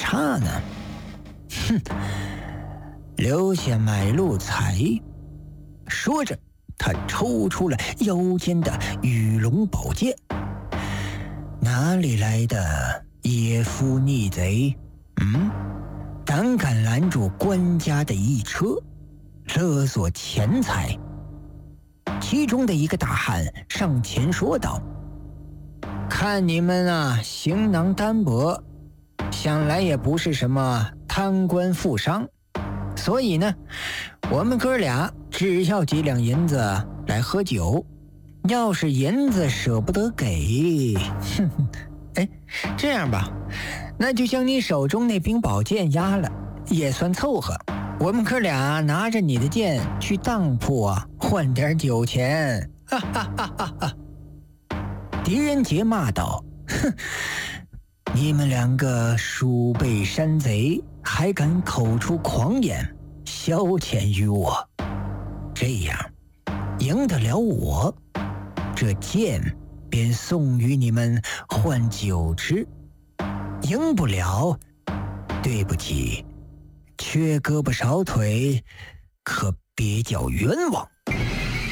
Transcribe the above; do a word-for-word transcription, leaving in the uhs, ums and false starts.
差呢？哼，留下买路财。说着，他抽出了腰间的羽龙宝剑。哪里来的野夫逆贼？嗯，胆敢拦住官家的一车，勒索钱财。其中的一个大汉上前说道：看你们啊，行囊单薄，想来也不是什么贪官富商，所以呢，我们哥俩只要几两银子来喝酒，要是银子舍不得给，哼哼，哎，这样吧，那就将你手中那柄宝剑押了，也算凑合。我们哥俩拿着你的剑去当铺啊，换点酒钱。哈哈哈哈哈！狄仁杰骂道：哼，你们两个鼠辈山贼，还敢口出狂言，消遣于我，这样赢得了我，这剑便送与你们换酒吃；赢不了，对不起，缺胳膊少腿，可别叫冤枉。